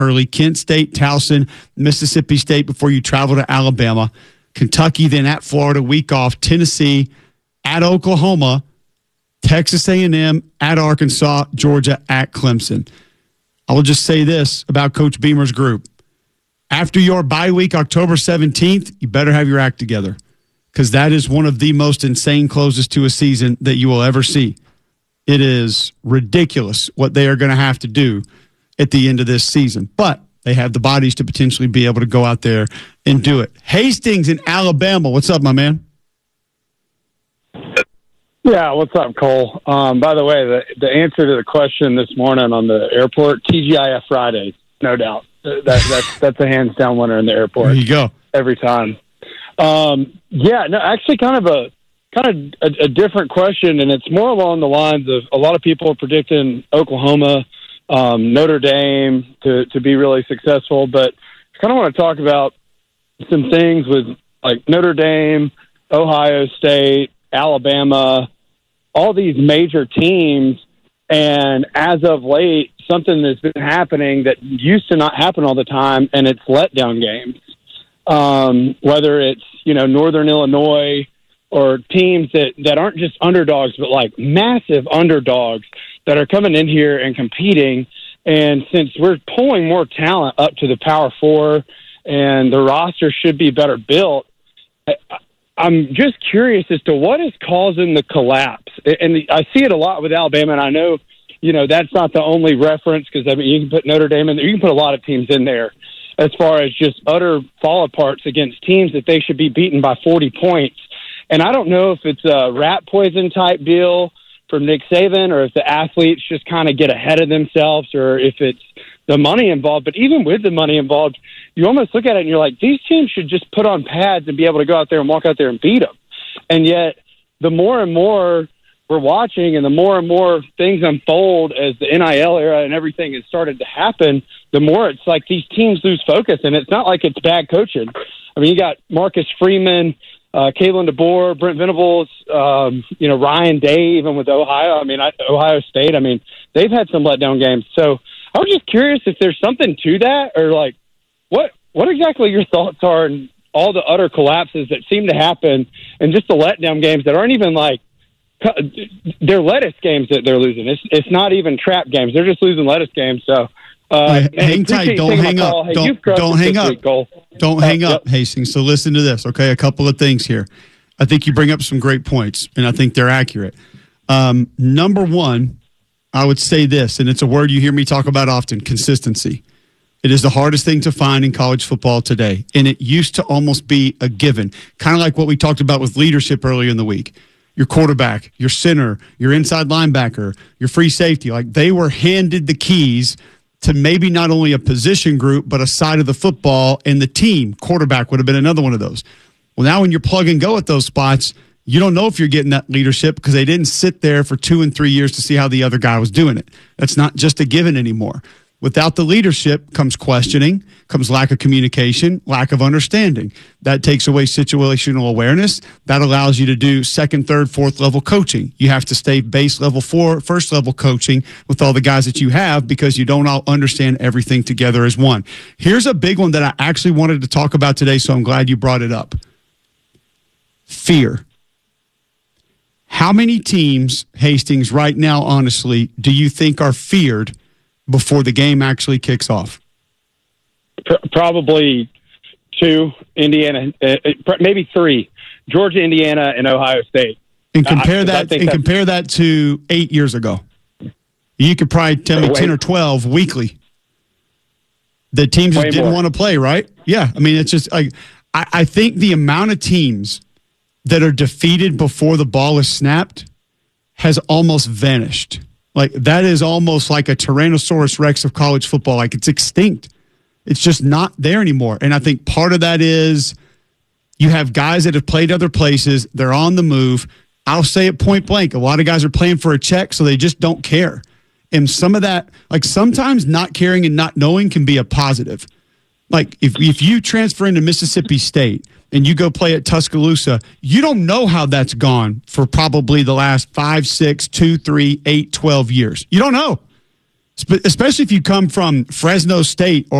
Hurley, Kent State, Towson, Mississippi State before you travel to Alabama, Kentucky, then at Florida, week off, Tennessee, at Oklahoma, Texas A&M, at Arkansas, Georgia, at Clemson. I will just say this about Coach Beamer's group. After your bye week, October 17th, you better have your act together, because that is one of the most insane closes to a season that you will ever see. It is ridiculous what they are going to have to do at the end of this season. But they have the bodies to potentially be able to go out there and do it. Hastings in Alabama. What's up, my man? Yeah, what's up, Cole? By the way, the answer to the question this morning on the airport, TGIF Fridays, no doubt. That's a hands down winner in the airport. There you go. Every time. Yeah, no, actually kind of a different question, and it's more along the lines of a lot of people are predicting Oklahoma, Notre Dame to be really successful, but I kind of want to talk about some things with like Notre Dame, Ohio State, Alabama, all these major teams, and as of late, something that's been happening that used to not happen all the time, and it's letdown games. Whether it's, Northern Illinois or teams that aren't just underdogs, but like massive underdogs that are coming in here and competing. And since we're pulling more talent up to the Power Four and the roster should be better built, I'm just curious as to what is causing the collapse. And I see it a lot with Alabama, and I know, that's not the only reference, because, you can put Notre Dame in there. You can put a lot of teams in there as far as just utter fall-aparts against teams that they should be beaten by 40 points. And I don't know if it's a rat poison type deal from Nick Saban, or if the athletes just kind of get ahead of themselves, or if it's the money involved. But even with the money involved, you almost look at it and you're like, these teams should just put on pads and be able to go out there and walk out there and beat them. And yet, the more and more we're watching and the more things unfold as the NIL era and everything has started to happen, the more it's like these teams lose focus. And it's not like it's bad coaching. I mean, you got Marcus Freeman, Kalen DeBoer, Brent Venables, Ryan Day, even with Ohio. Ohio State. They've had some letdown games. So I was just curious if there's something to that, or like what exactly your thoughts are on all the utter collapses that seem to happen, and just the letdown games that aren't even like they're lettuce games that they're losing. It's not even trap games. They're just losing lettuce games. So hang tight. Don't hang up. Hey, don't hang up. Don't hang up, yep. Hastings. So listen to this, okay? A couple of things here. I think you bring up some great points, and I think they're accurate. Number one, I would say this, and it's a word you hear me talk about often, consistency. It is the hardest thing to find in college football today, and it used to almost be a given, kind of like what we talked about with leadership earlier in the week. Your quarterback, your center, your inside linebacker, your free safety, like they were handed the keys to maybe not only a position group, but a side of the football and the team. Quarterback would have been another one of those. Well, now when you're plug and go at those spots, you don't know if you're getting that leadership because they didn't sit there for 2 and 3 years to see how the other guy was doing it. That's not just a given anymore. Without the leadership comes questioning, comes lack of communication, lack of understanding. That takes away situational awareness. That allows you to do second, third, fourth level coaching. You have to stay base level 4, first level coaching with all the guys that you have, because you don't all understand everything together as one. Here's a big one that I actually wanted to talk about today, so I'm glad you brought it up. Fear. How many teams, Hastings, right now, honestly, do you think are feared before the game actually kicks off? Probably 2, Indiana, maybe 3, Georgia, Indiana, and Ohio State. And compare that to 8 years ago. You could probably tell me 10 or 12 weekly. The teams just didn't want to play, right? Yeah, it's just like I think the amount of teams that are defeated before the ball is snapped has almost vanished. Like, that is almost like a Tyrannosaurus Rex of college football. Like, it's extinct. It's just not there anymore. And I think part of that is you have guys that have played other places. They're on the move. I'll say it point blank. A lot of guys are playing for a check, so they just don't care. And some of that, like, sometimes not caring and not knowing can be a positive. Like, if you transfer into Mississippi State and you go play at Tuscaloosa, you don't know how that's gone for probably the last 5, 6, 2, 3, 8, 12 years. You don't know. especially if you come from Fresno State